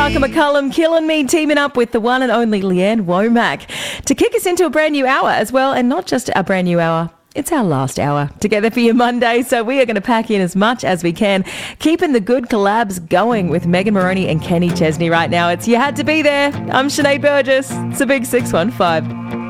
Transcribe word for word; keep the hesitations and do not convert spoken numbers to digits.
Parker McCullum killing me, teaming up with the one and only Leanne Womack to kick us into a brand new hour as well, and not just a brand new hour. It's our last hour together for your Monday, so we are going to pack in as much as we can, keeping the good collabs going with Megan Moroney and Kenny Chesney right now. It's You Had to Be There. I'm Sinead Burgess. It's a big six one five.